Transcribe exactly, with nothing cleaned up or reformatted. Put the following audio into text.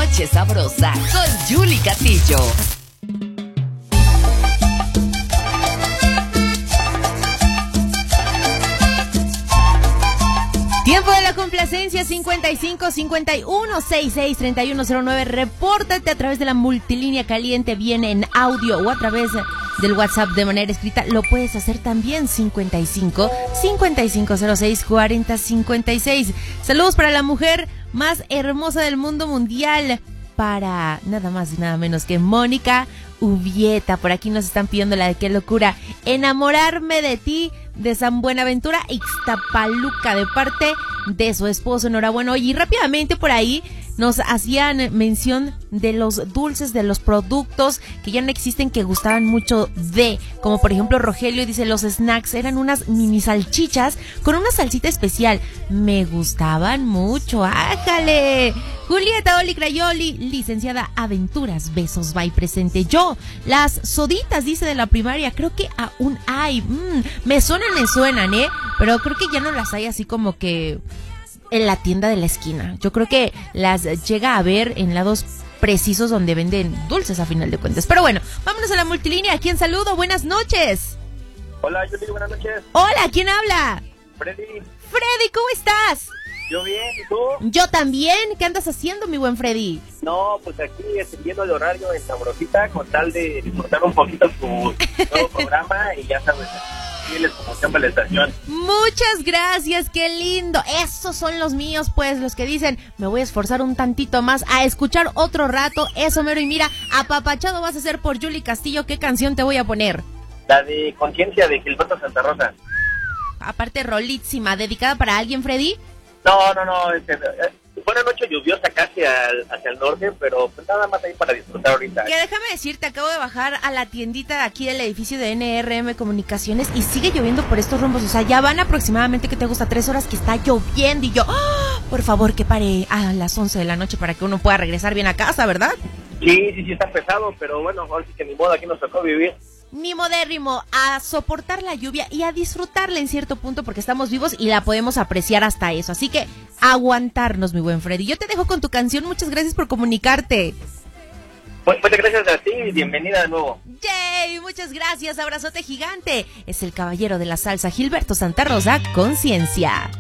noche sabrosa con Yuli Castillo. Tiempo de la complacencia, cincuenta y cinco, cincuenta y uno, sesenta y seis, treinta y uno cero nueve. Repórtate a través de la multilínea caliente, bien en audio o a través del WhatsApp de manera escrita. Lo puedes hacer también, cincuenta y cinco, cincuenta y cinco cero seis, cuarenta cincuenta y seis. Saludos para la mujer más hermosa del mundo mundial, para nada más y nada menos que Mónica Ubieta. Por aquí nos están pidiendo la de Qué Locura, Enamorarme de Ti, de San Buenaventura Ixtapaluca, de parte de su esposo. Enhorabuena. Y rápidamente por ahí nos hacían mención de los dulces, de los productos que ya no existen, que gustaban mucho de, como por ejemplo Rogelio dice, los snacks eran unas mini salchichas con una salsita especial. Me gustaban mucho. ¡Ájale! Julieta Oli Crayoli, licenciada Aventuras, besos, bye, presente. Yo, las soditas, dice, de la primaria, creo que aún hay. Mm, me suenan, me suenan, ¿eh? Pero creo que ya no las hay así como que en la tienda de la esquina. Yo creo que las llega a ver en lados precisos donde venden dulces a final de cuentas. Pero bueno, vámonos a la multilínea. ¿A quién saludo? Buenas noches. Hola, Yuli, buenas noches. Hola, ¿quién habla? Freddy. Freddy, ¿cómo estás? Yo bien, ¿y tú? Yo también. ¿Qué andas haciendo, mi buen Freddy? No, pues aquí siguiendo el horario en Sabrosita con tal de disfrutar un poquito tu nuevo programa y ya sabes, fieles como siempre la estación. Muchas gracias, qué lindo. Esos son los míos, pues, los que dicen, me voy a esforzar un tantito más a escuchar otro rato. Eso mero, y mira, apapachado vas a ser por Yuli Castillo. ¿Qué canción te voy a poner? La de Conciencia, de Gilberto Santa Rosa. Aparte, rolísima. ¿Dedicada para alguien, Freddy? No, no, no, este, fue una noche lluviosa casi al, hacia el norte, pero pues nada más ahí para disfrutar ahorita. Que déjame decirte, acabo de bajar a la tiendita de aquí del edificio de N R M Comunicaciones y sigue lloviendo por estos rumbos. O sea, ya van aproximadamente, ¿qué te gusta? Tres horas que está lloviendo y yo, ¡oh! Por favor, que pare a las once de la noche para que uno pueda regresar bien a casa, ¿verdad? Sí, sí, sí, está pesado, pero bueno, ahora sí que ni modo, aquí nos tocó vivir. Ni modérrimo, a soportar la lluvia y a disfrutarla en cierto punto porque estamos vivos y la podemos apreciar hasta eso. Así que aguantarnos, mi buen Freddy. Yo te dejo con tu canción. Muchas gracias por comunicarte. Pues, muchas gracias a ti y bienvenida de nuevo. ¡Yay! Muchas gracias. Abrazote gigante. Es el caballero de la salsa, Gilberto Santa Rosa, Conciencia.